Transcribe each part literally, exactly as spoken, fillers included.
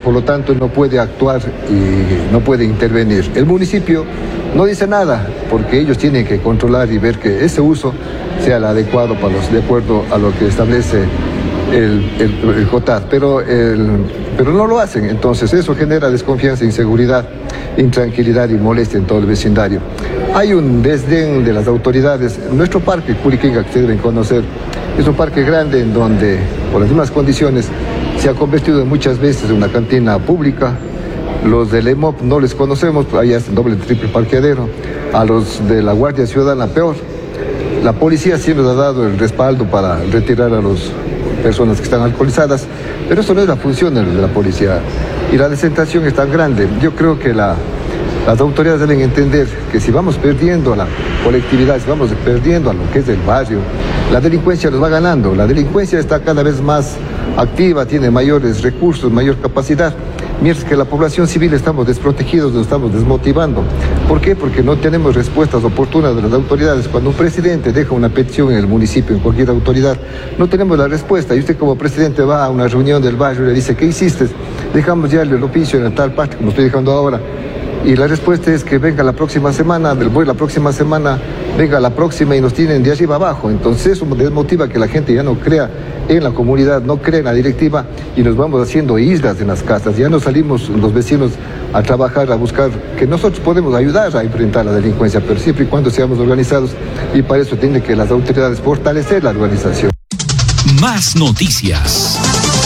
por lo tanto no puede actuar y no puede intervenir. El municipio no dice nada, porque ellos tienen que controlar y ver que ese uso sea el adecuado para los, de acuerdo a lo que establece el, el, el COTAD, pero, el, pero no lo hacen. Entonces eso genera desconfianza, inseguridad, intranquilidad y molestia en todo el vecindario. Hay un desdén de las autoridades. Nuestro parque Curiquinga, que ustedes deben conocer, es un parque grande en donde, por las mismas condiciones, se ha convertido muchas veces en una cantina pública. Los del E M O P no les conocemos, allá es doble, triple parqueadero. A los de la Guardia Ciudadana, peor. La policía siempre nos ha dado el respaldo para retirar a las personas que están alcoholizadas, pero eso no es la función de la policía. Y la descentración es tan grande. Yo creo que la, las autoridades deben entender que si vamos perdiendo a la colectividad, si vamos perdiendo a lo que es el barrio, la delincuencia nos va ganando. La delincuencia está cada vez más activa, tiene mayores recursos, mayor capacidad, mientras que la población civil estamos desprotegidos, nos estamos desmotivando. ¿Por qué? Porque no tenemos respuestas oportunas de las autoridades. Cuando un presidente deja una petición en el municipio, en cualquier autoridad, no tenemos la respuesta. Y usted como presidente va a una reunión del barrio y le dice, ¿qué hiciste? Dejamos ya el oficio en tal parte, como estoy dejando ahora. Y la respuesta es que venga la próxima semana, voy la próxima semana, venga la próxima y nos tienen de arriba abajo. Entonces eso desmotiva que la gente ya no crea en la comunidad, no crea en la directiva y nos vamos haciendo islas en las casas. Ya no salimos los vecinos a trabajar, a buscar, que nosotros podemos ayudar a enfrentar la delincuencia, pero siempre y cuando seamos organizados, y para eso tienen que las autoridades fortalecer la organización. Más noticias.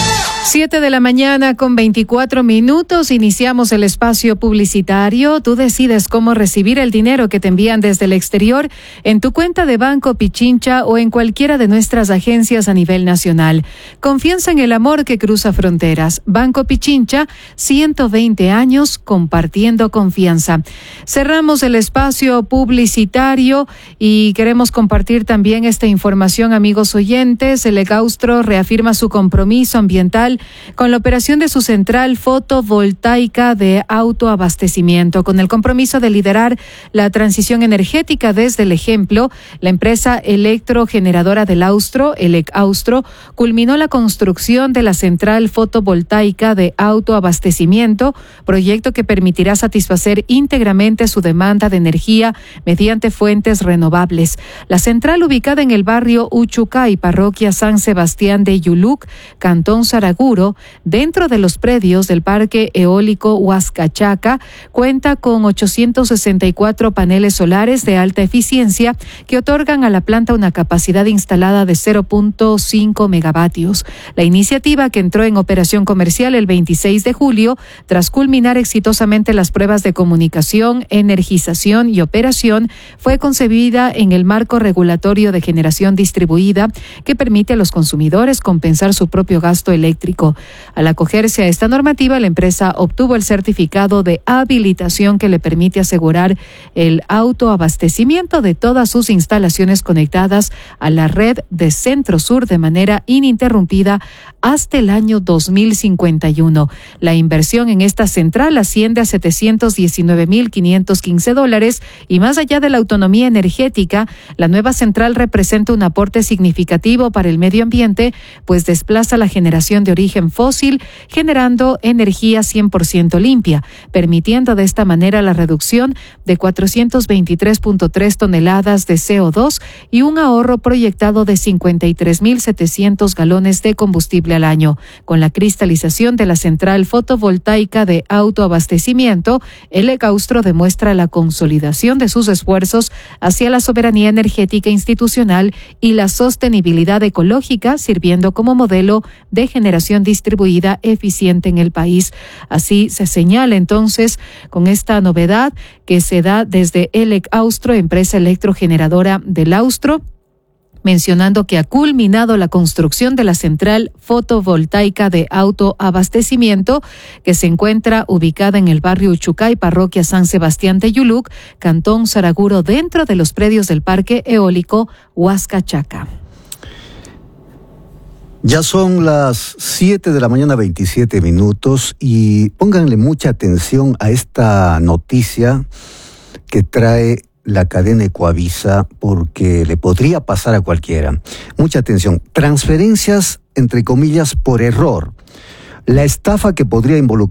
Siete de la mañana con veinticuatro minutos, iniciamos el espacio publicitario. Tú decides cómo recibir el dinero que te envían desde el exterior en tu cuenta de Banco Pichincha o en cualquiera de nuestras agencias a nivel nacional. Confianza en el amor que cruza fronteras. Banco Pichincha, ciento veinte años compartiendo confianza. Cerramos el espacio publicitario y queremos compartir también esta información, amigos oyentes. El Egaustro reafirma su compromiso ambiental con la operación de su central fotovoltaica de autoabastecimiento. Con el compromiso de liderar la transición energética desde el ejemplo, la empresa electrogeneradora del Austro, Elec Austro, culminó la construcción de la central fotovoltaica de autoabastecimiento, proyecto que permitirá satisfacer íntegramente su demanda de energía mediante fuentes renovables. La central, ubicada en el barrio Uchucay, parroquia San Sebastián de Yuluc, Cantón Saraguro, dentro de los predios del Parque Eólico Huascachaca, cuenta con ochocientos sesenta y cuatro paneles solares de alta eficiencia que otorgan a la planta una capacidad instalada de cero punto cinco megavatios. La iniciativa, que entró en operación comercial el veintiséis de julio, tras culminar exitosamente las pruebas de comunicación, energización y operación, fue concebida en el marco regulatorio de generación distribuida que permite a los consumidores compensar su propio gasto eléctrico. Al acogerse a esta normativa, la empresa obtuvo el certificado de habilitación que le permite asegurar el autoabastecimiento de todas sus instalaciones conectadas a la red de Centro Sur de manera ininterrumpida hasta el año dos mil cincuenta y uno. La inversión en esta central asciende a setecientos diecinueve mil quinientos quince dólares y más allá de la autonomía energética, la nueva central representa un aporte significativo para el medio ambiente, pues desplaza la generación de origen fósil, generando energía cien por ciento limpia, permitiendo de esta manera la reducción de cuatrocientos veintitrés punto tres toneladas de C O dos y un ahorro proyectado de cincuenta y tres mil setecientos galones de combustible al año. Con la cristalización de la central fotovoltaica de autoabastecimiento, el Egaustro demuestra la consolidación de sus esfuerzos hacia la soberanía energética institucional y la sostenibilidad ecológica, sirviendo como modelo de generación distribuida eficiente en el país. Así se señala entonces con esta novedad que se da desde Elec Austro, empresa electrogeneradora del Austro, mencionando que ha culminado la construcción de la central fotovoltaica de autoabastecimiento que se encuentra ubicada en el barrio Uchucay, parroquia San Sebastián de Yuluc, Cantón Saraguro, dentro de los predios del Parque Eólico Huascachaca. Ya son las siete de la mañana, veintisiete minutos, y pónganle mucha atención a esta noticia que trae la cadena Ecoavisa, porque le podría pasar a cualquiera. Mucha atención. Transferencias, entre comillas, por error. La estafa que podría involucrar